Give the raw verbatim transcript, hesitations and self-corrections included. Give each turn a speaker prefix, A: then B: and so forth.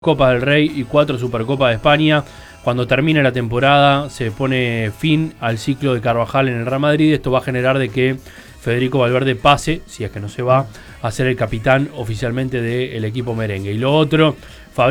A: Copa del Rey y cuatro Supercopa de España. Cuando termine la temporada se pone fin al ciclo de Carvajal en el Real Madrid. Esto va a generar de que Federico Valverde pase, si es que no se va, a ser el capitán oficialmente del equipo merengue. Y lo otro,